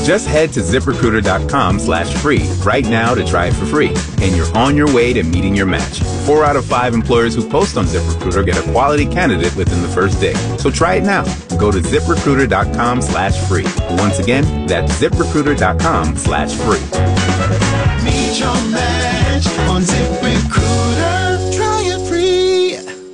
Just head to ZipRecruiter.com/free right now to try it for free, and you're on your way to meeting your match. 4 out of 5 employers who post on ZipRecruiter get a quality candidate within the first day. So try it now. Go to ZipRecruiter.com/free. Once again, that's ZipRecruiter.com/free. Meet your match on ZipRecruiter. Try it free.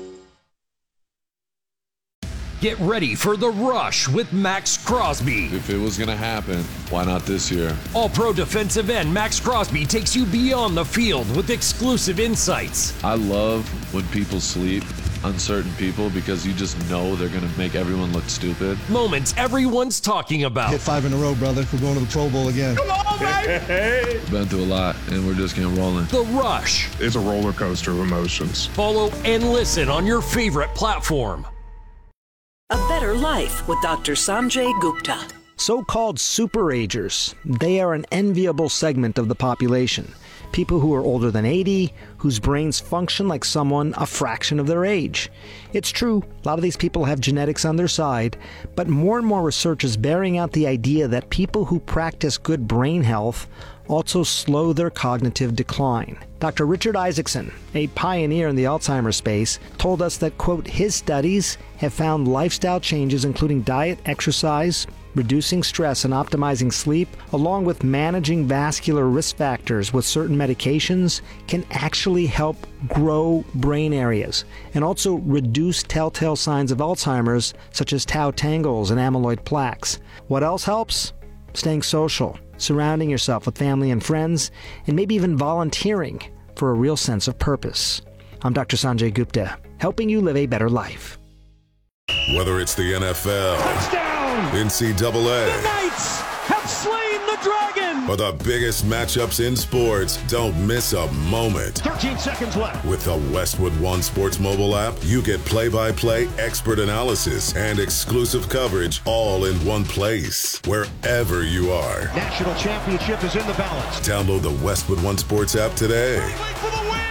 Get ready for The Rush with Max Crosby. If it was going to happen, why not this year? All-pro defensive end Max Crosby takes you beyond the field with exclusive insights. I love when people sleep, uncertain people, because you just know they're going to make everyone look stupid. Moments everyone's talking about. Hit 5 in a row, brother. We're going to the Pro Bowl again. Come on, baby! Been through a lot, and we're just getting rolling. The Rush. It's a roller coaster of emotions. Follow and listen on your favorite platform. A Better Life with Dr. Sanjay Gupta. So-called superagers. They are an enviable segment of the population. People who are older than 80, whose brains function like someone a fraction of their age. It's true, a lot of these people have genetics on their side, but more and more research is bearing out the idea that people who practice good brain health also slow their cognitive decline. Dr. Richard Isaacson, a pioneer in the Alzheimer's space, told us that, quote, his studies have found lifestyle changes including diet, exercise, reducing stress and optimizing sleep, along with managing vascular risk factors with certain medications, can actually help grow brain areas and also reduce telltale signs of Alzheimer's such as tau tangles and amyloid plaques. What else helps? Staying social, surrounding yourself with family and friends, and maybe even volunteering for a real sense of purpose. I'm Dr. Sanjay Gupta, helping you live a better life. Whether it's the NFL, touchdown, NCAA, the Knights have slain the dragon, or the biggest matchups in sports, don't miss a moment. 13 seconds left. With the Westwood One Sports mobile app, you get play-by-play expert analysis and exclusive coverage all in one place, wherever you are. National championship is in the balance. Download the Westwood One Sports app today. For the win.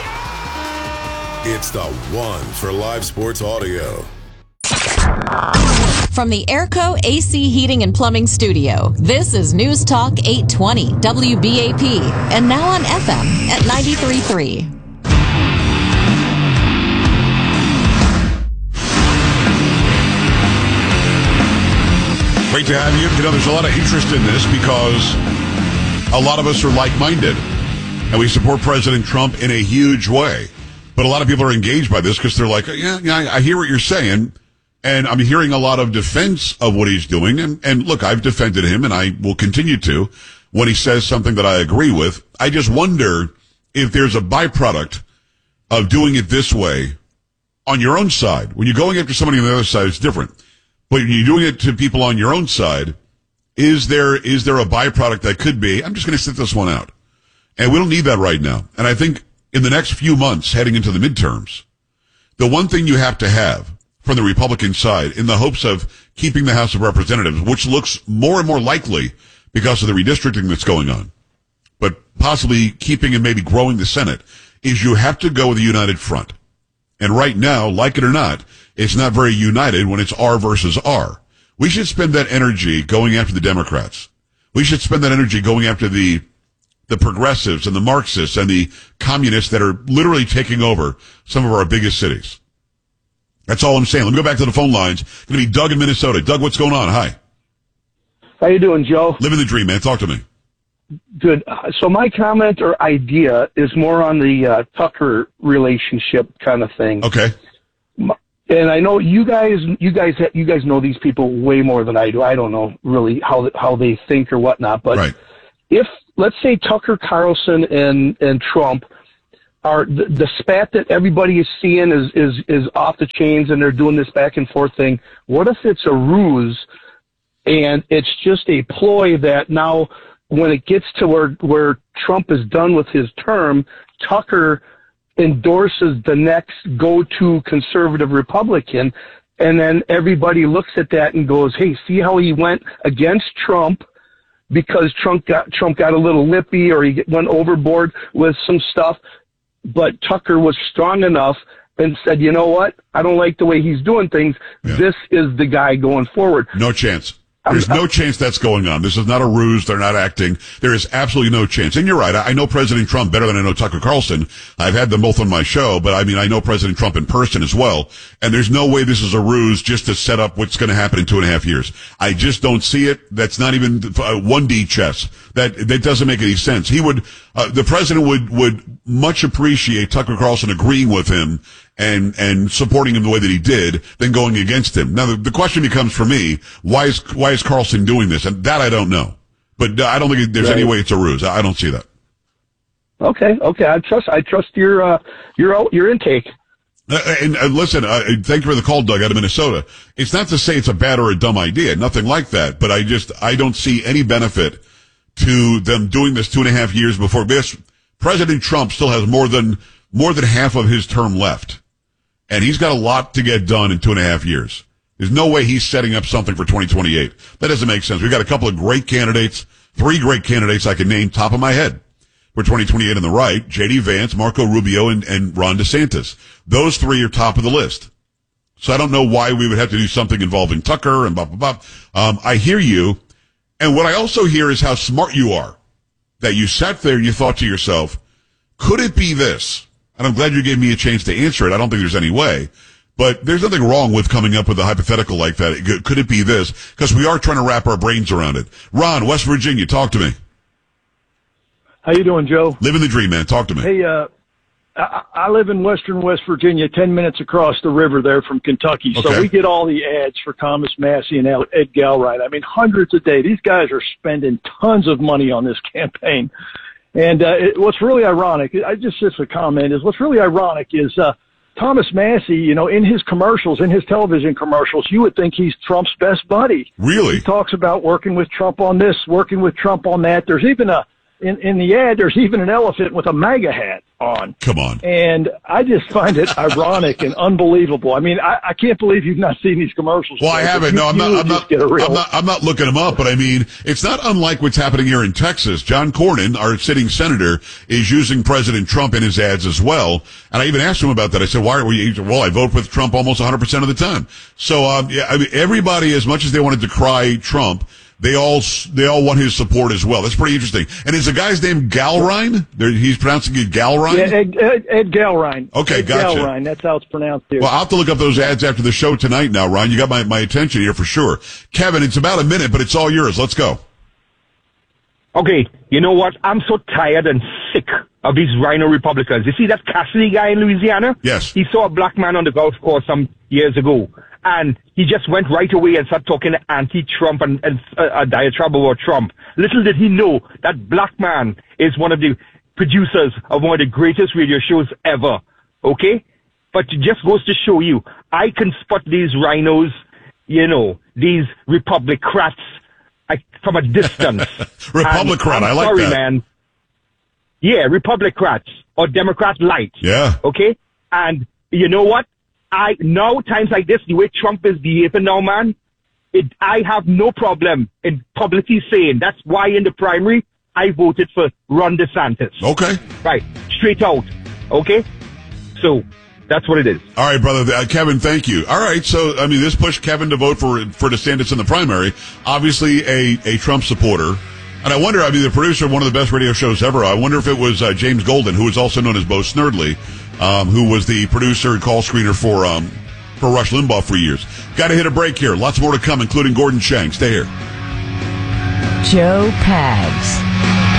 Yeah! It's the one for live sports audio. From the Airco AC Heating and Plumbing Studio, this is News Talk 820 WBAP, and now on FM at 93.3. Great to have you. You know, there's a lot of interest in this because a lot of us are like-minded, and we support President Trump in a huge way. But a lot of people are engaged by this because they're like, yeah, I hear what you're saying. And I'm hearing a lot of defense of what he's doing. And look, I've defended him and I will continue to when he says something that I agree with. I just wonder if there's a byproduct of doing it this way on your own side. When you're going after somebody on the other side, it's different. But when you're doing it to people on your own side, is there a byproduct that could be, I'm just going to sit this one out. And we don't need that right now. And I think in the next few months heading into the midterms, the one thing you have to have from the Republican side in the hopes of keeping the House of Representatives, which looks more and more likely because of the redistricting that's going on, but possibly keeping and maybe growing the Senate, is you have to go with a united front. And right now, like it or not, it's not very united when it's R versus R. We should spend that energy going after the Democrats. We should spend that energy going after the progressives and the Marxists and the communists that are literally taking over some of our biggest cities. That's all I'm saying. Let me go back to the phone lines. It's going to be Doug in Minnesota. Doug, what's going on? Hi. How you doing, Joe? Living the dream, man. Talk to me. Good. So my comment or idea is more on the Tucker relationship kind of thing. Okay. And I know you guys know these people way more than I do. I don't know really how they think or whatnot. But right. If let's say Tucker Carlson and Trump are the spat that everybody is seeing is off the chains and they're doing this back and forth thing. What if it's a ruse and it's just a ploy that now when it gets to where Trump is done with his term, Tucker endorses the next go-to conservative Republican, and then everybody looks at that and goes, hey, see how he went against Trump because Trump got a little lippy or he went overboard with some stuff. But Tucker was strong enough and said, you know what? I don't like the way he's doing things. Yeah. This is the guy going forward. No chance. There's no chance that's going on. This is not a ruse. They're not acting. There is absolutely no chance. And you're right. I know President Trump better than I know Tucker Carlson. I've had them both on my show, but I know President Trump in person as well. And there's no way this is a ruse just to set up what's going to happen in 2.5 years. I just don't see it. That's not even 1D chess. That doesn't make any sense. The president would much appreciate Tucker Carlson agreeing with him and supporting him the way that he did than going against him. Now, the question becomes for me, why is Carlson doing this? And that I don't know. But I don't think there's any way it's a ruse. I don't see that. Okay. I trust your intake. And listen, thank you for the call, Doug, out of Minnesota. It's not to say it's a bad or a dumb idea. Nothing like that. But I don't see any benefit to them doing this 2.5 years before this. President Trump still has more than half of his term left. And he's got a lot to get done in 2.5 years. There's no way he's setting up something for 2028. That doesn't make sense. We've got a couple of great candidates, 3 great candidates I can name top of my head for 2028 on the right, J.D. Vance, Marco Rubio, and Ron DeSantis. Those 3 are top of the list. So I don't know why we would have to do something involving Tucker and blah, blah, blah. I hear you. And what I also hear is how smart you are. That you sat there and you thought to yourself, could it be this? And I'm glad you gave me a chance to answer it. I don't think there's any way. But there's nothing wrong with coming up with a hypothetical like that. Could it be this? Because we are trying to wrap our brains around it. Ron, West Virginia, talk to me. How you doing, Joe? Living the dream, man. Talk to me. Hey, I live in western West Virginia, 10 minutes across the river there from Kentucky. Okay. So we get all the ads for Thomas Massie and Ed Galbraith. I mean, hundreds a day. These guys are spending tons of money on this campaign. And what's really ironic, just a comment, is what's really ironic is Thomas Massie, in his commercials, in his television commercials, you would think he's Trump's best buddy. Really? He talks about working with Trump on this, working with Trump on that. There's even in the ad, there's even an elephant with a MAGA hat on. Come on. And I just find it ironic and unbelievable. I mean, I can't believe you've not seen these commercials. Well, I haven't. No, I'm not looking them up, but I mean, it's not unlike what's happening here in Texas. John Cornyn, our sitting senator, is using President Trump in his ads as well. And I even asked him about that. I said, why are we, well, I vote with Trump almost 100% of the time. So, yeah, I mean, everybody, as much as they wanted to decry Trump, they all want his support as well. That's pretty interesting. And is the guy's name Galbraith? He's pronouncing it Galbraith? Yeah, Ed Galbraith. Okay, gotcha. Galbraith, that's how it's pronounced here. Well, I'll have to look up those ads after the show tonight now, Ron. You got my attention here for sure. Kevin, it's about a minute, but it's all yours. Let's go. Okay, you know what? I'm so tired and sick of these rhino Republicans. You see that Cassidy guy in Louisiana? Yes. He saw a black man on the golf course some years ago, and he just went right away and started talking anti-Trump and a diatribe about Trump. Little did he know that black man is one of the producers of one of the greatest radio shows ever. Okay? But it just goes to show you, I can spot these rhinos, these Republicrats, from a distance. Republicrat, I like that. Sorry, man. Yeah, Republicrats or Democrat light. Yeah. Okay? And you know what? Now, times like this, the way Trump is behaving now, man, I have no problem in publicly saying that's why in the primary I voted for Ron DeSantis. Okay. Right. Straight out. Okay? So, that's what it is. All right, brother. Kevin, thank you. All right, so, I mean, this pushed Kevin to vote for DeSantis in the primary. Obviously a Trump supporter. And I wonder, the producer of one of the best radio shows ever, I wonder if it was James Golden, who is also known as Bo Snerdley, who was the producer and call screener for Rush Limbaugh for years. Got to hit a break here. Lots more to come, including Gordon Chang. Stay here. Joe Pags.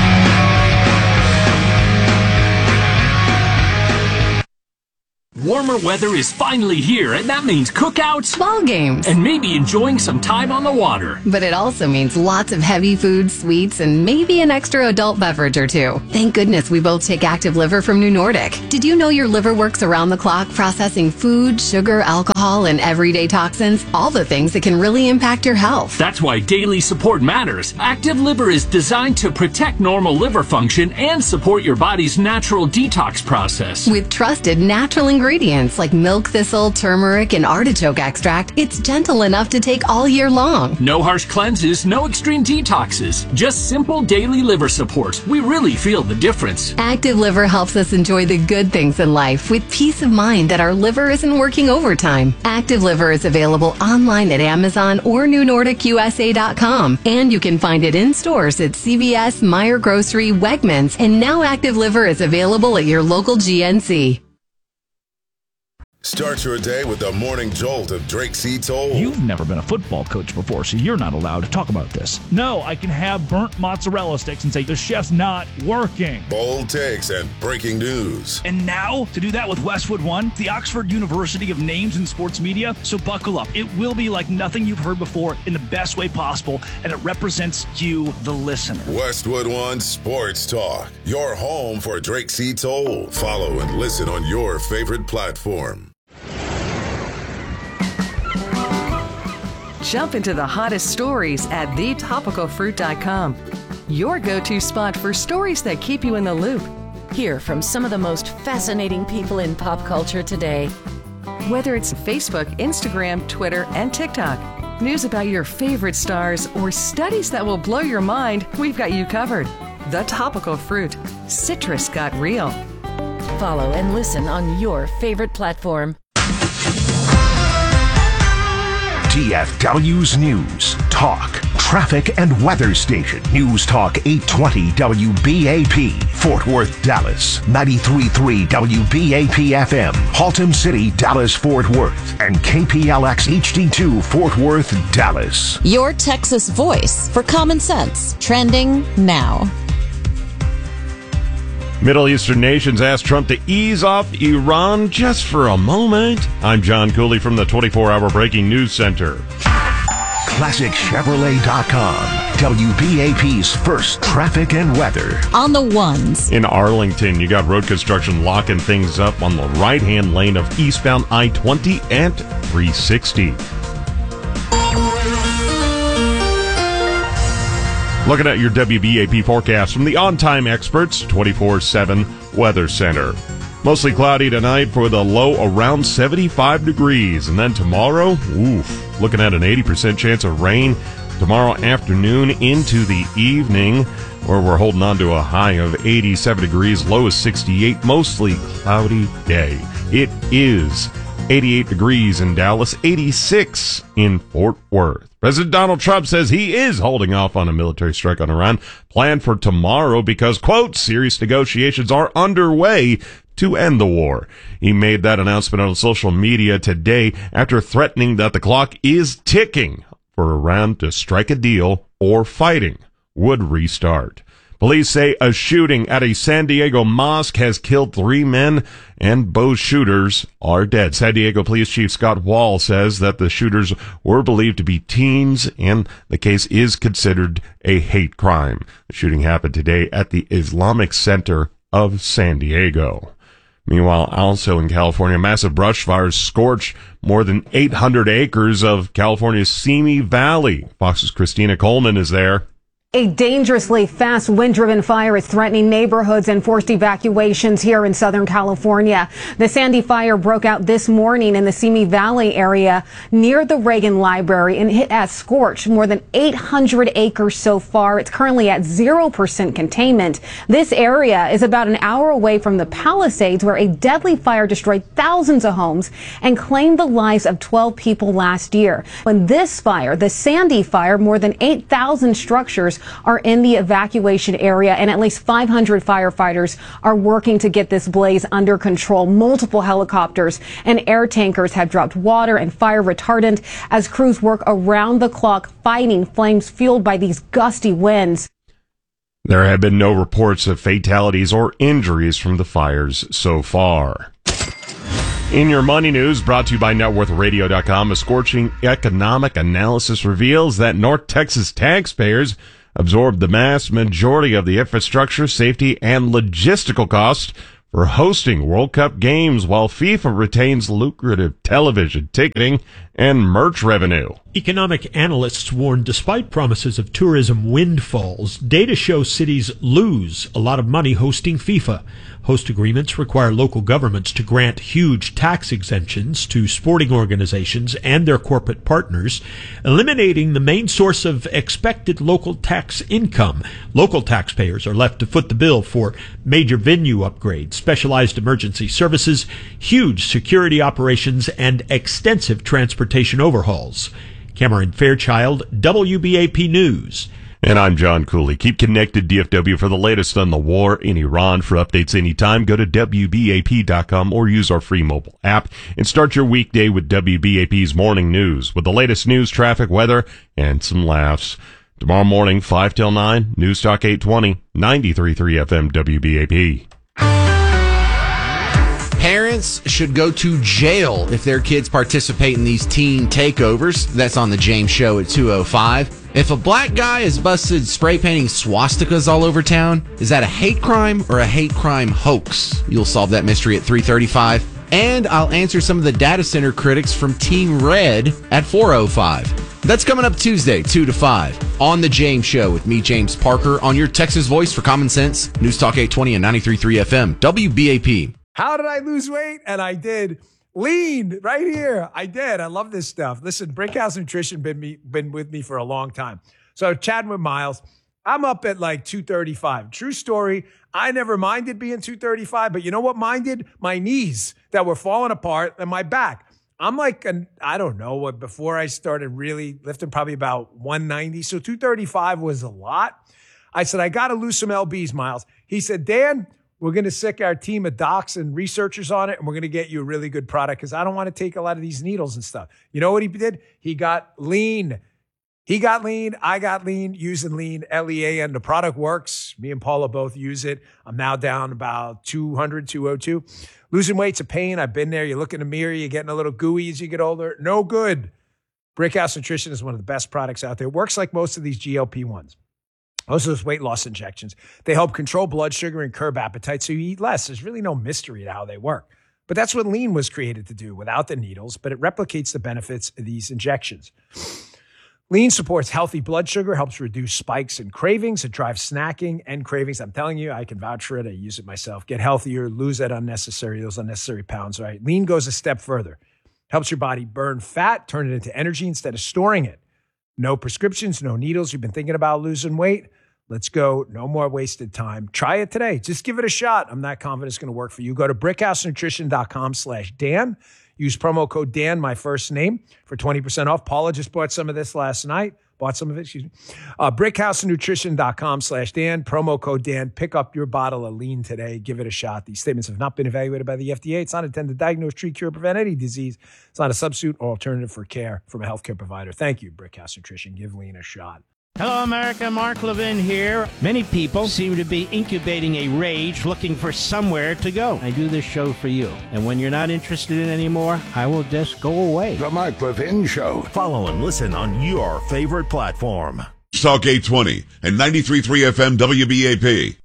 Warmer weather is finally here, and that means cookouts, ball games, and maybe enjoying some time on the water. But it also means lots of heavy food, sweets, and maybe an extra adult beverage or two. Thank goodness we both take Active Liver from New Nordic. Did you know your liver works around the clock processing food, sugar, alcohol, and everyday toxins? All the things that can really impact your health. That's why daily support matters. Active Liver is designed to protect normal liver function and support your body's natural detox process. With trusted natural ingredients ingredients like milk thistle, turmeric, and artichoke extract, it's gentle enough to take all year long. No harsh cleanses, no extreme detoxes, just simple daily liver support. We really feel the difference. Active Liver helps us enjoy the good things in life with peace of mind that our liver isn't working overtime. Active Liver is available online at Amazon or NewNordicUSA.com, and you can find it in stores at CVS, Meijer Grocery, Wegmans, and now Active Liver is available at your local GNC. Start your day with the morning jolt of Drake C. Toll. You've never been a football coach before, so you're not allowed to talk about this. No, I can have burnt mozzarella sticks and say the chef's not working. Bold takes and breaking news. And now, to do that with Westwood One, the Oxford University of Names in Sports Media. So buckle up. It will be like nothing you've heard before in the best way possible, and it represents you, the listener. Westwood One Sports Talk, your home for Drake C. Toll. Follow and listen on your favorite platform. Jump into the hottest stories at thetopicalfruit.com. Your go-to spot for stories that keep you in the loop. Hear from some of the most fascinating people in pop culture today. Whether it's Facebook, Instagram, Twitter, and TikTok, news about your favorite stars, or studies that will blow your mind, we've got you covered. The Topical Fruit. Citrus got real. Follow and listen on your favorite platform. DFW's News, Talk, Traffic and Weather Station. News Talk 820 WBAP, Fort Worth, Dallas. 93.3 WBAP FM, Haltom City, Dallas, Fort Worth. And KPLX HD2, Fort Worth, Dallas. Your Texas voice for common sense. Trending now. Middle Eastern nations asked Trump to ease off Iran just for a moment. I'm John Cooley from the 24-hour Breaking News Center. ClassicChevrolet.com, WBAP's first traffic and weather. On the ones. In Arlington, you got road construction locking things up on the right-hand lane of eastbound I-20 and 360. Looking at your WBAP forecast from the On-Time Experts 24/7 Weather Center. Mostly cloudy tonight for the low around 75 degrees. And then tomorrow, looking at an 80% chance of rain tomorrow afternoon into the evening, where we're holding on to a high of 87 degrees, low is 68, mostly cloudy day. It is 88 degrees in Dallas, 86 in Fort Worth. President Donald Trump says he is holding off on a military strike on Iran planned for tomorrow because, quote, serious negotiations are underway to end the war. He made that announcement on social media today after threatening that the clock is ticking for Iran to strike a deal or fighting would restart. Police say a shooting at a San Diego mosque has killed 3 men, and both shooters are dead. San Diego Police Chief Scott Wall says that the shooters were believed to be teens, and the case is considered a hate crime. The shooting happened today at the Islamic Center of San Diego. Meanwhile, also in California, massive brush fires scorched more than 800 acres of California's Simi Valley. Fox's Christina Coleman is there. A dangerously fast wind-driven fire is threatening neighborhoods and forced evacuations here in Southern California. The Sandy fire broke out this morning in the Simi Valley area near the Reagan Library, and it has scorched more than 800 acres so far. It's currently at 0% containment. This area is about an hour away from the Palisades, where a deadly fire destroyed thousands of homes and claimed the lives of 12 people last year. When this fire, the Sandy fire, more than 8,000 structures are in the evacuation area, and at least 500 firefighters are working to get this blaze under control. Multiple helicopters and air tankers have dropped water and fire retardant as crews work around the clock fighting flames fueled by these gusty winds. There have been no reports of fatalities or injuries from the fires so far. In your money news, brought to you by NetWorthRadio.com, a scorching economic analysis reveals that North Texas taxpayers absorbed the vast majority of the infrastructure, safety, and logistical costs for hosting World Cup games, while FIFA retains lucrative television ticketing and merch revenue. Economic analysts warn despite promises of tourism windfalls, data shows cities lose a lot of money hosting FIFA. Host agreements require local governments to grant huge tax exemptions to sporting organizations and their corporate partners, eliminating the main source of expected local tax income. Local taxpayers are left to foot the bill for major venue upgrades, specialized emergency services, huge security operations, and extensive transportation overhauls. Cameron Fairchild, WBAP News. And I'm John Cooley. Keep connected, DFW, for the latest on the war in Iran. For updates anytime, go to WBAP.com or use our free mobile app and start your weekday with WBAP's morning news with the latest news, traffic, weather, and some laughs. Tomorrow morning, 5 till 9, News Talk 820, 93.3 FM WBAP. Parents should go to jail if their kids participate in these teen takeovers. That's on the James Show at 2:05. If a black guy is busted spray painting swastikas all over town, is that a hate crime or a hate crime hoax? You'll solve that mystery at 3:35. And I'll answer some of the data center critics from Team Red at 4:05. That's coming up Tuesday, 2 to 5, on The James Show with me, James Parker, on your Texas voice for Common Sense, News Talk 820 and 93.3 FM, WBAP. How did I lose weight? And I did. Lean right here. I did. I love this stuff. Listen, Brickhouse Nutrition been with me for a long time. So chatting with Miles, I'm up at like 235. True story. I never minded being 235, but you know what minded? My knees that were falling apart and my back. I'm like, I don't know what, before I started really lifting, probably about 190. So 235 was a lot. I said, I got to lose some LBs, Miles. He said, Dan, we're going to sick our team of docs and researchers on it, and we're going to get you a really good product because I don't want to take a lot of these needles and stuff. You know what he did? He got lean. He got lean. I got lean using lean, Lean. The product works. Me and Paula both use it. I'm now down about 200, 202. Losing weight's a pain. I've been there. You look in the mirror, you're getting a little gooey as you get older. No good. Brickhouse Nutrition is one of the best products out there. It works like most of these GLP-1s. Most of those weight loss injections, they help control blood sugar and curb appetite so you eat less. There's really no mystery to how they work. But that's what lean was created to do without the needles, but it replicates the benefits of these injections. Lean supports healthy blood sugar, helps reduce spikes and cravings. It drives snacking and cravings. I'm telling you, I can vouch for it. I use it myself. Get healthier, lose those unnecessary pounds, right? Lean goes a step further. Helps your body burn fat, turn it into energy instead of storing it. No prescriptions, no needles. You've been thinking about losing weight? Let's go. No more wasted time. Try it today. Just give it a shot. I'm not confident it's going to work for you. Go to brickhousenutrition.com/Dan. Use promo code Dan, my first name, for 20% off. Paula just bought some of this last night. brickhousenutrition.com/Dan. Promo code Dan. Pick up your bottle of lean today. Give it a shot. These statements have not been evaluated by the FDA. It's not intended to diagnose, treat, cure, prevent any disease. It's not a substitute or alternative for care from a healthcare provider. Thank you, Brickhouse Nutrition. Give lean a shot. Hello, America. Mark Levin here. Many people seem to be incubating a rage looking for somewhere to go. I do this show for you. And when you're not interested in it anymore, I will just go away. The Mark Levin Show. Follow and listen on your favorite platform. Talk 820 and 93.3 FM WBAP.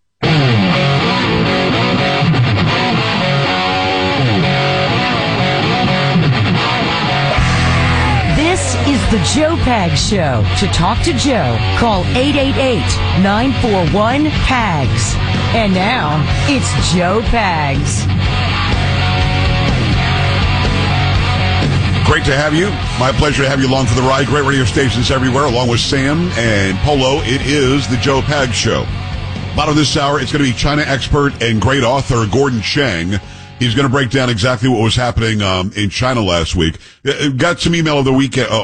The Joe Pags Show. To talk to Joe, call 888-941-PAGS. And now, it's Joe Pags. Great to have you. My pleasure to have you along for the ride. Great radio stations everywhere, along with Sam and Polo. It is the Joe Pags Show. Bottom of this hour, it's going to be China expert and great author Gordon Chang. He's going to break down exactly what was happening in China last week. Got some email over the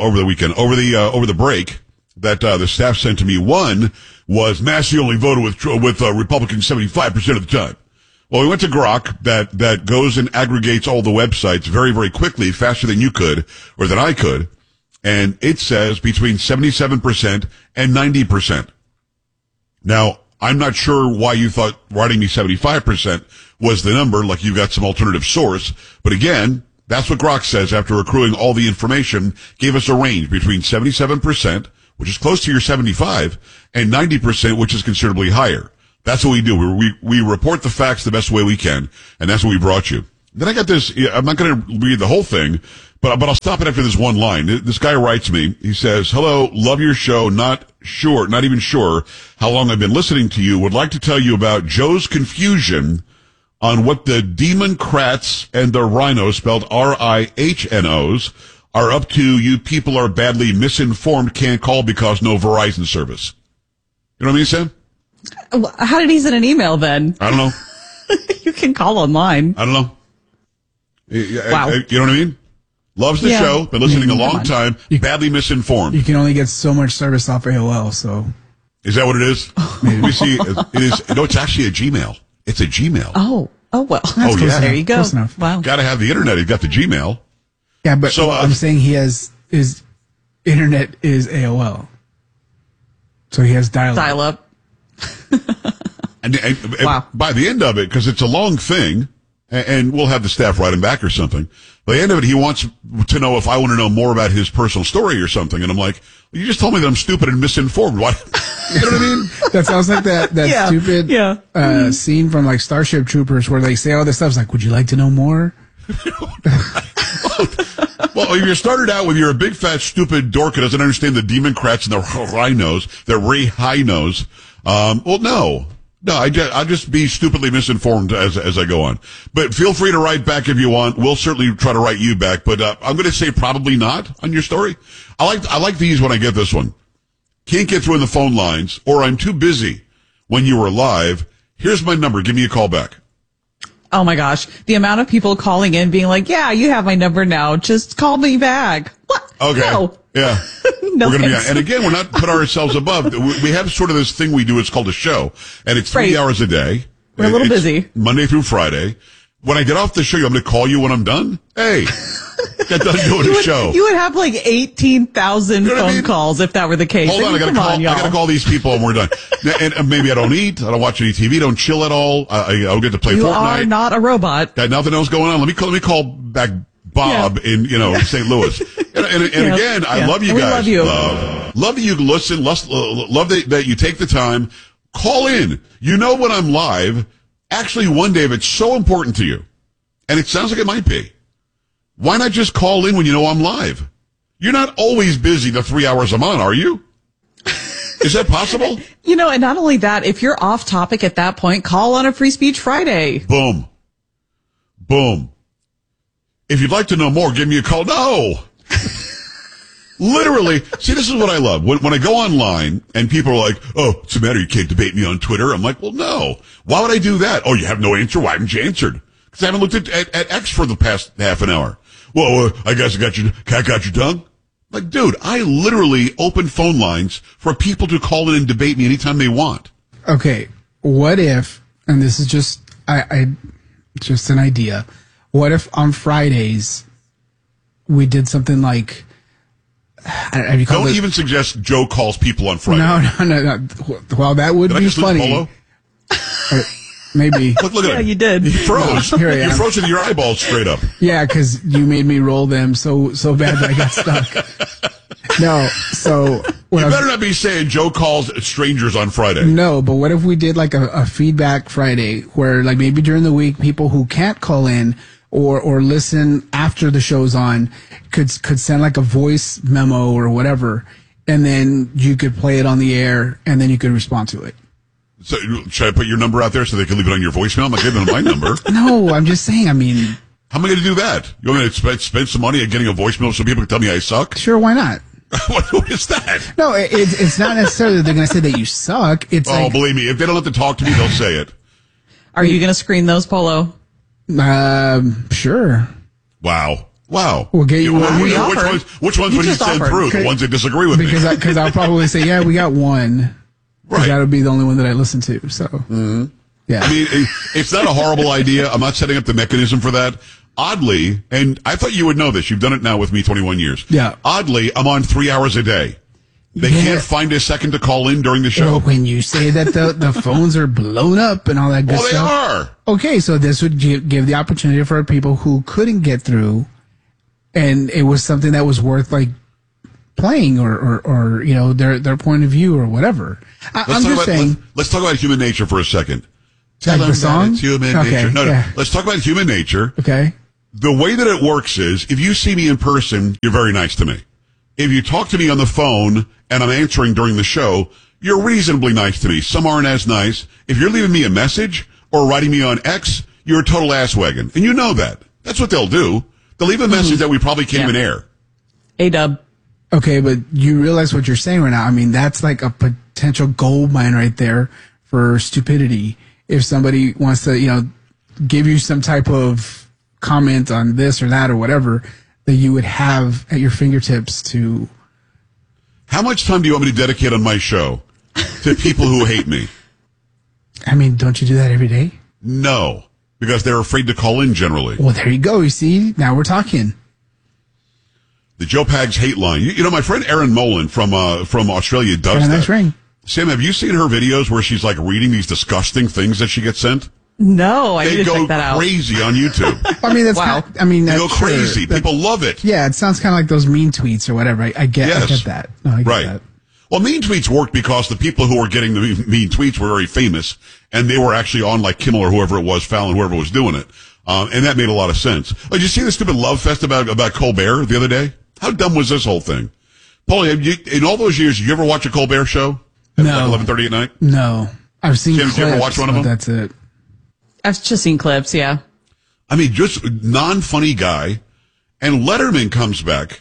break that the staff sent to me. One was Massey only voted with Republicans 75% of the time. Well, we went to Grok that goes and aggregates all the websites very, very quickly, faster than you could or than I could, and it says between 77% and 90%. Now, I'm not sure why you thought writing me 75% was the number, like you got some alternative source. But again, that's what Grok says after accruing all the information, gave us a range between 77%, which is close to your 75, and 90%, which is considerably higher. That's what we do. We report the facts the best way we can, and that's what we brought you. Then I got this. I'm not going to read the whole thing, but I'll stop it after this one line. This guy writes me. He says, "Hello, love your show. Not even sure how long I've been listening to you. Would like to tell you about Joe's confusion on what the Democrats and the rhinos, spelled RIHNOs, are up to. You people are badly misinformed. Can't call because no Verizon service." You know what I mean, Sam? How did he send an email then? I don't know. You can call online. I don't know. Wow. You know what I mean? Loves the show. Been listening a long time. Badly misinformed. You can only get so much service off AOL, so. Is that what it is? Let me see. It is. No, it's actually a Gmail. It's a Gmail. Oh well. Oh, yeah. There you go. Close enough. Wow. Got to have the internet. He's got the Gmail. Yeah, but so, I'm saying his internet is AOL. So he has dial-up. Dial-up. And wow. By the end of it, because it's a long thing, and we'll have the staff write him back or something. By the end of it, he wants to know if I want to know more about his personal story or something. And I'm like, you just told me that I'm stupid and misinformed. What? You know what I mean? That sounds like that stupid scene from like Starship Troopers where they say all this stuff. It's like, would you like to know more? Well, if you started out with you're a big fat stupid dork who doesn't understand the Democrats and the rhinos, the rhinos. Well, no, I'll just be stupidly misinformed as I go on. But feel free to write back if you want. We'll certainly try to write you back. But I'm going to say probably not on your story. I like these when I get this one. Can't get through in the phone lines, or I'm too busy when you were live. Here's my number. Give me a call back. Oh my gosh. The amount of people calling in being like, yeah, you have my number now. Just call me back. What? Okay. No. Yeah. No, we're going to be on. And again, we're not put ourselves above. We have sort of this thing we do. It's called a show, and it's 3 hours a day. We're a little busy. Monday through Friday. When I get off the show, I'm going to call you when I'm done. Hey, got done doing a show. You would have like 18,000 phone calls if that were the case. Hold on, I got to call these people when we're done. And maybe I don't eat. I don't watch any TV. Don't chill at all. I don't get to play Fortnite. You are not a robot. Got nothing else going on. Let me call back Bob in St. Louis. And again, I love you guys. Love you. Love that you listen. Love that you take the time. Call in. You know when I'm live. Actually, one day, if it's so important to you, and it sounds like it might be, why not just call in when you know I'm live? You're not always busy the 3 hours I'm on, are you? Is that possible? And not only that, if you're off topic at that point, call on a Free Speech Friday. Boom. Boom. If you'd like to know more, give me a call. No. Literally. See, this is what I love. When I go online and people are like, oh, what's the matter? You can't debate me on Twitter. I'm like, well, no. Why would I do that? Oh, you have no answer? Why haven't you answered? Because I haven't looked at X for the past half an hour. Well, I guess cat got your tongue? Like, dude, I literally open phone lines for people to call in and debate me anytime they want. Okay. What if, and this is just, just an idea. What if on Fridays we did something like, don't even suggest Joe calls people on Friday. No. Well, that would be funny. Maybe. Look at yeah, him. You did. You froze. You froze with your eyeballs straight up. Yeah, because you made me roll them so bad that I got stuck. No, so you better not be saying Joe calls strangers on Friday. No, but what if we did like a feedback Friday where like maybe during the week people who can't call in or listen after the show's on could send like a voice memo or whatever, and then you could play it on the air and then you could respond to it. So should I put your number out there so they can leave it on your voicemail? I'm not giving them my number. No, I'm just saying, how am I going to do that? You want me to spend some money on getting a voicemail so people can tell me I suck? Sure, why not? What is that? No, it's not necessarily that they're going to say that you suck. It's believe me, if they don't have to talk to me, they'll say it. Are you going to screen those, Polo? Sure. Wow. We'll get you which ones would you send through? The ones that disagree with me? Because I'll probably say, yeah, we got one. Right. That would be the only one that I listen to. So, yeah. I mean, it's not a horrible idea. I'm not setting up the mechanism for that. Oddly, and I thought you would know this. You've done it now with me 21 years. Yeah. Oddly, I'm on 3 hours a day. They can't find a second to call in during the show. Well, when you say that the phones are blown up and all that good stuff. Well, they are. Okay, so this would give the opportunity for people who couldn't get through, and it was something that was worth like playing or their point of view or whatever. I'm just saying. Let's talk about human nature for a second. Like the song? It's human Okay, nature. No, yeah. let's talk about human nature. Okay. The way that it works is, if you see me in person, you're very nice to me. If you talk to me on the phone and I'm answering during the show, you're reasonably nice to me. Some aren't as nice. If you're leaving me a message or writing me on X, you're a total asswagon. And you know that. That's what they'll do. They'll leave a message that we probably can't even air. A-dub. Okay, but you realize what you're saying right now. I mean, that's like a potential gold mine right there for stupidity. If somebody wants to, give you some type of comment on this or that or whatever, that you would have at your fingertips to... How much time do you want me to dedicate on my show to people who hate me? I mean, don't you do that every day? No, because they're afraid to call in generally. Well, there you go. You see, now we're talking. The Joe Pags hate line. You know, my friend Erin Molan from Australia does Got a that. nice ring. Sam, have you seen her videos where she's like reading these disgusting things that she gets sent? No, I They didn't go check that out. crazy on YouTube. I mean, that's Wow. they They go that's crazy. true. People love it. Yeah, it sounds kind of like those mean tweets or whatever. I get that. No, I get Right. that. Well, mean tweets worked because the people who were getting the mean tweets were very famous, and they were actually on like Kimmel or whoever it was, Fallon, whoever was doing it. And that made a lot of sense. Oh, did you see the stupid love fest about Colbert the other day? How dumb was this whole thing? Paulie, in all those years, did you ever watch a Colbert show? At No. like 11:30 at night? No. I've seen Jim, clips, did you ever watch one of but them? that's it. I've just seen clips, yeah. I mean, just non-funny guy. And Letterman comes back,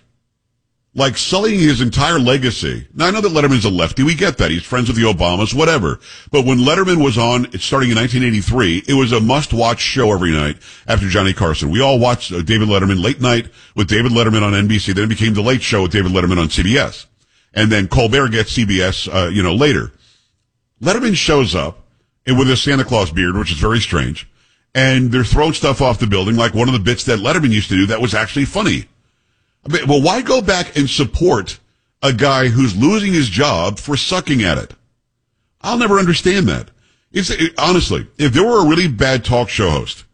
like sullying his entire legacy. Now, I know that Letterman's a lefty. We get that. He's friends with the Obamas, whatever. But when Letterman was on, starting in 1983, it was a must-watch show every night after Johnny Carson. We all watched David Letterman late night with David Letterman on NBC. Then it became The Late Show with David Letterman on CBS. And then Colbert gets CBS, later. Letterman shows up and with a Santa Claus beard, which is very strange. And they're throwing stuff off the building, like one of the bits that Letterman used to do that was actually funny. I mean, well, why go back and support a guy who's losing his job for sucking at it? I'll never understand that. Honestly, if there were a really bad talk show host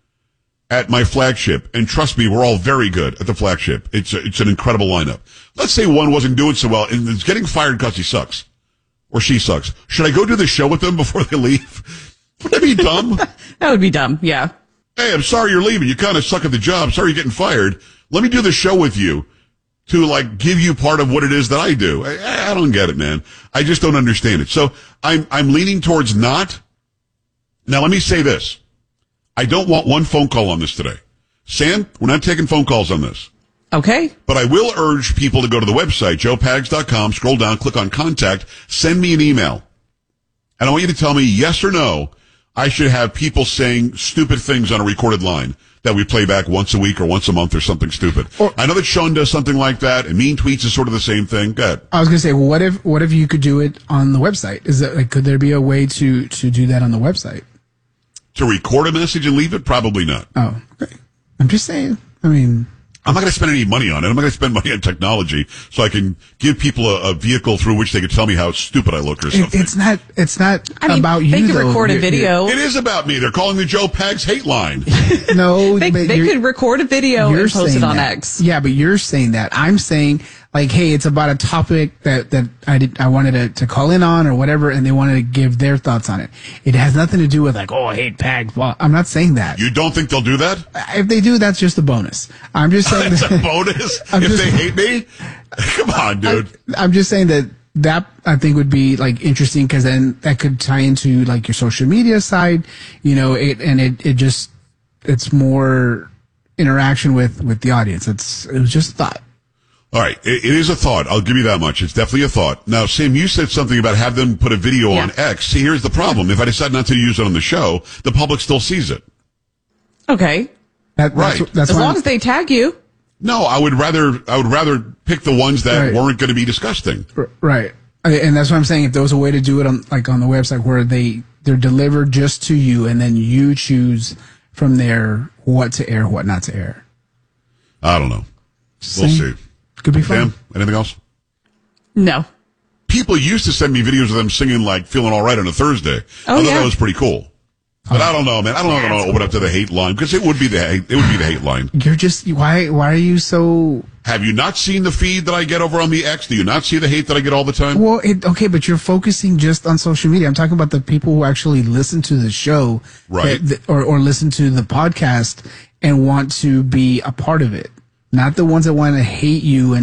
at my flagship, and trust me, we're all very good at the flagship. It's an incredible lineup. Let's say one wasn't doing so well and is getting fired because he sucks. Or she sucks. Should I go do the show with them before they leave? Would that be dumb? That would be dumb, yeah. Hey, I'm sorry you're leaving. You kind of suck at the job. Sorry you're getting fired. Let me do the show with you to like give you part of what it is that I do. I don't get it, man. I just don't understand it. So I'm leaning towards not. Now let me say this. I don't want one phone call on this today. Sam, we're not taking phone calls on this. Okay. But I will urge people to go to the website, joepags.com, scroll down, click on contact, send me an email. And I want you to tell me yes or no, I should have people saying stupid things on a recorded line that we play back once a week or once a month or something stupid. I know that Sean does something like that, and Mean Tweets is sort of the same thing. Go ahead. I was going to say, what if you could do it on the website? Is that like, could there be a way to do that on the website? To record a message and leave it? Probably not. Oh, okay. I'm just saying. I mean, I'm not going to spend any money on it. I'm not going to spend money on technology so I can give people a vehicle through which they can tell me how stupid I look or something. it's not I mean, about you. they could though. record a video. It is about me. They're calling the Joe Pags hate line. No, They could record a video and post it on X. Yeah, but you're saying that. I'm saying like, hey, it's about a topic that I wanted to call in on or whatever, and they wanted to give their thoughts on it. It has nothing to do with like, oh, I hate Pags. Well, I'm not saying that. You don't think they'll do that? If they do, that's just a bonus. I'm just saying That's a bonus? If they hate me? Come on, dude. I'm just saying that I think would be like interesting because then that could tie into like your social media side, it's more interaction with the audience. It was just a thought. All right. It is a thought. I'll give you that much. It's definitely a thought. Now, Sam, you said something about have them put a video on X. See, here's the problem. If I decide not to use it on the show, the public still sees it. Okay. Right. That's as long as they tag you. No, I would rather pick the ones that weren't going to be disgusting. Right. And that's what I'm saying. If there was a way to do it on the website where they're delivered just to you and then you choose from there what to air, what not to air. I don't know. We'll see. Could be fun. Sam, anything else? No. People used to send me videos of them singing like Feeling All Right on a Thursday. Oh, I thought yeah. that was pretty cool. But I don't know, man. I don't know if I'm going to open up to the hate line because it would be the hate line. You're just why are you so Have you not seen the feed that I get over on the X? Do you not see the hate that I get all the time? Well, okay, but you're focusing just on social media. I'm talking about the people who actually listen to the show, right? Or listen to the podcast and want to be a part of it, not the ones that want to hate you and